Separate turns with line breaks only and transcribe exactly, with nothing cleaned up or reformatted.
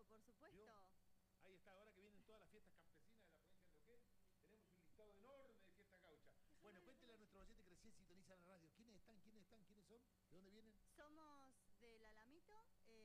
Claro, por supuesto.
¿Vio? Ahí está, ahora que vienen todas las fiestas campesinas de la provincia de Neuquén, tenemos un listado enorme de fiestas gauchas. Bueno, cuéntele a nuestros oyentes que recién sintonizan la radio. ¿Quiénes están? ¿Quiénes están? ¿Quiénes son? ¿De dónde vienen?
Somos del Alamito. Eh,